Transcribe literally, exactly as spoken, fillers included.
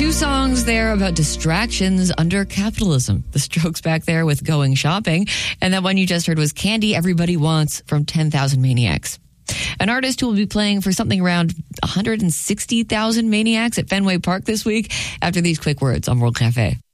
Two songs there about distractions under capitalism. The Strokes back there with Going Shopping. And that one you just heard was Candy Everybody Wants from ten thousand Maniacs. An artist who will be playing for something around one hundred sixty thousand Maniacs at Fenway Park this week after these quick words on World Cafe.